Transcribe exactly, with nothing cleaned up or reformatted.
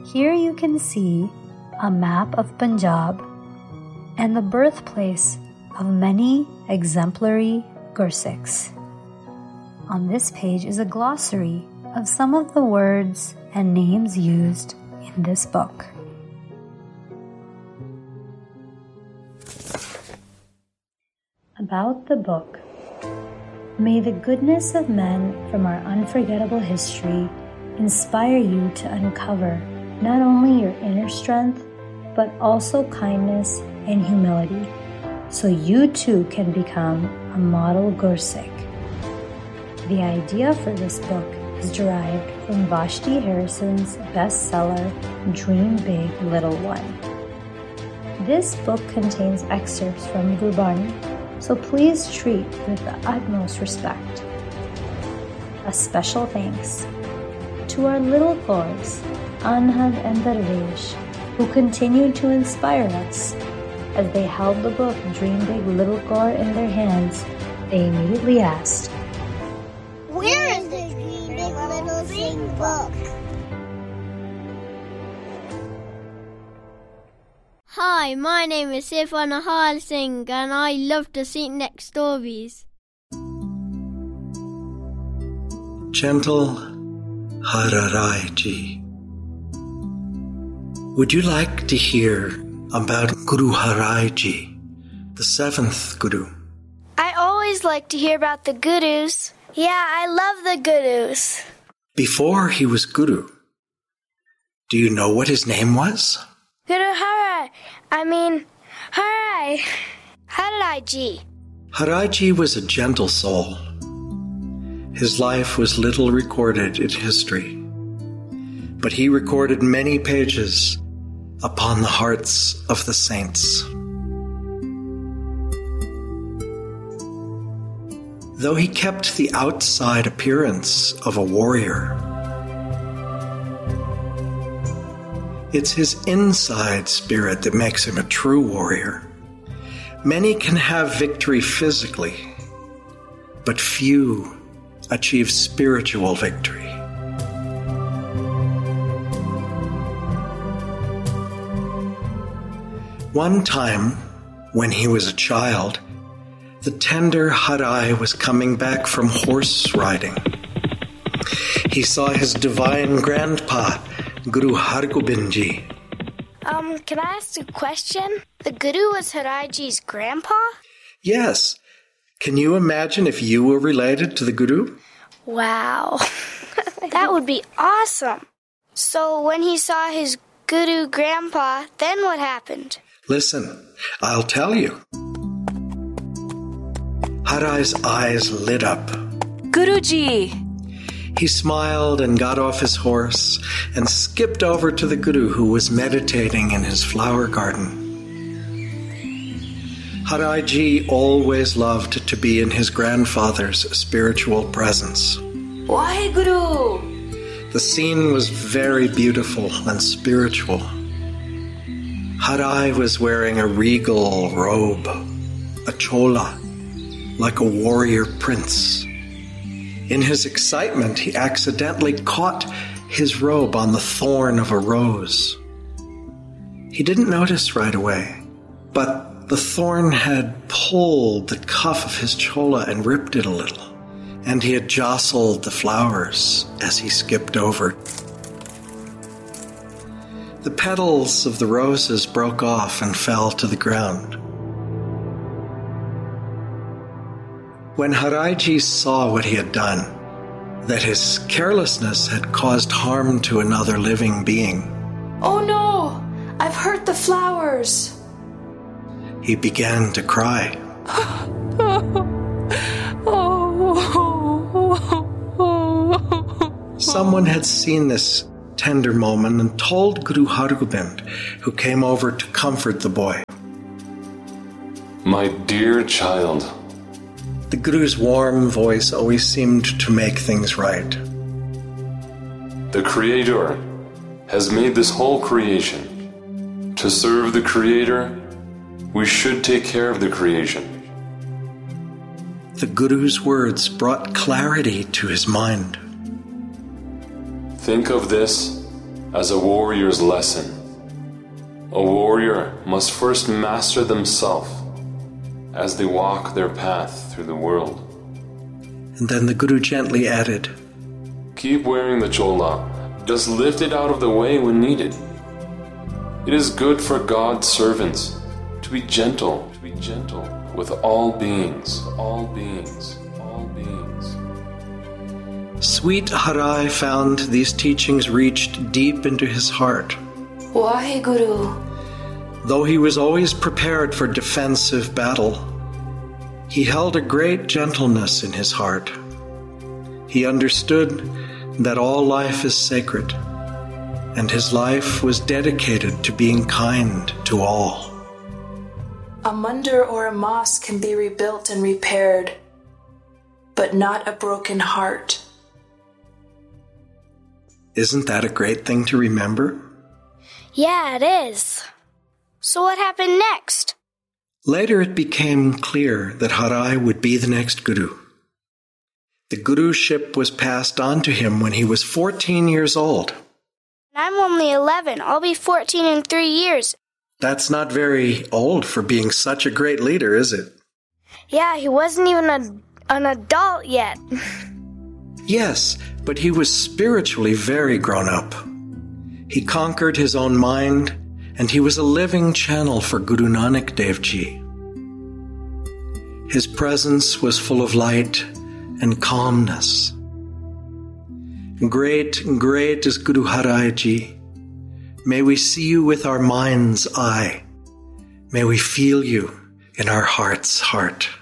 Here you can see a map of Punjab and the birthplace of many exemplary Gursikhs. On this page is a glossary of some of the words and names used in this book. About the book. May the goodness of men from our unforgettable history inspire you to uncover not only your inner strength, but also kindness and humility, so you too can become a model Gursikh. The idea for this book is derived from Vashti Harrison's bestseller, Dream Big, Little One. This book contains excerpts from Gurbani, so please treat with the utmost respect. A special thanks to our little Kaurs, Anhad and Darvesh, who continued to inspire us. As they held the book Dream Big, Little Kaur in their hands, they immediately asked, "Where is the Dream Big, Little Sing book?" Hi, my name is Sifan Nahal Singh and I love to sing next stories. Gentle Hararai Ji, would you like to hear about Guru Harai Ji, the seventh Guru? I always like to hear about the Gurus. Yeah, I love the Gurus. Before he was Guru, do you know what his name was? Guru Harai. I mean, Harai. Harai Ji. Harai Ji was a gentle soul. His life was little recorded in history, but he recorded many pages upon the hearts of the saints. Though he kept the outside appearance of a warrior, it's his inside spirit that makes him a true warrior. Many can have victory physically, but few achieve spiritual victory. One time, when he was a child, the tender Harai was coming back from horse riding. He saw his divine grandpa, Guru Hargobind Ji. Um, can I ask a question? The Guru was Harai Ji's grandpa? Yes. Can you imagine if you were related to the Guru? Wow. That would be awesome. So when he saw his Guru grandpa, then what happened? Listen, I'll tell you. Harai's eyes lit up. Guruji! He smiled and got off his horse and skipped over to the Guru, who was meditating in his flower garden. Harai Ji always loved to be in his grandfather's spiritual presence. Why, Guru? The scene was very beautiful and spiritual. Harai was wearing a regal robe, a chola, like a warrior prince. In his excitement, he accidentally caught his robe on the thorn of a rose. He didn't notice right away, but the thorn had pulled the cuff of his chola and ripped it a little, and he had jostled the flowers as he skipped over. The petals of the roses broke off and fell to the ground. When Harai Ji saw what he had done, that his carelessness had caused harm to another living being, "Oh no! I've hurt the flowers!" he began to cry. Someone had seen this tender moment and told Guru Hargobind, who came over to comfort the boy. "My dear child." The Guru's warm voice always seemed to make things right. "The Creator has made this whole creation. To serve the Creator, we should take care of the creation." The Guru's words brought clarity to his mind. "Think of this as a warrior's lesson. A warrior must first master themselves as they walk their path through the world. And then the Guru gently added, Keep wearing the chola, just lift it out of the way when needed. It is good for God's servants to be gentle, to be gentle with all beings, all beings, all beings. Sweet Harai found these teachings reached deep into his heart. Waheguru. Though he was always prepared for defensive battle, he held a great gentleness in his heart. He understood that all life is sacred, and his life was dedicated to being kind to all. A mandir or a mosque can be rebuilt and repaired, but not a broken heart. Isn't that a great thing to remember? Yeah, it is. So what happened next? Later it became clear that Harai would be the next Guru. The Guruship was passed on to him when he was fourteen years old. I'm only eleven. I'll be fourteen in three years. That's not very old for being such a great leader, is it? Yeah, he wasn't even a, an adult yet. Yes, but he was spiritually very grown up. He conquered his own mind, and he was a living channel for Guru Nanak Dev Ji. His presence was full of light and calmness. Great, great is Guru Harai Ji. May we see you with our mind's eye. May we feel you in our heart's heart.